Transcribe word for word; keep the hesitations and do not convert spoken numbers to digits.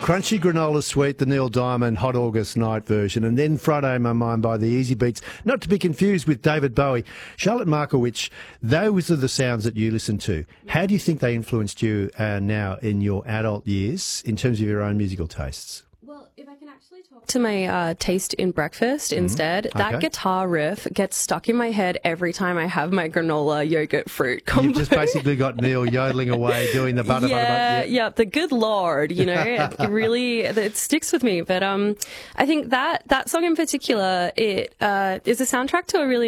Crunchy Granola Sweet, the Neil Diamond Hot August Night version, and then Friday in My Mind by the Easy Beats, not to be confused with David Bowie. Charlotte Markowitz, those are the sounds that you listen to. How do you think they influenced you uh, now in your adult years in terms of your own musical tastes? Well, if I can actually talk to my uh, taste in breakfast mm-hmm. instead, okay. that guitar riff gets stuck in my head every time I have my granola yogurt fruit combo. You've just basically got Neil yodeling away doing the butter, yeah, butter, butter. Yeah, yeah, the good Lord, you know, it really, it sticks with me. But um, I think that, that song in particular, it uh, is a soundtrack to a really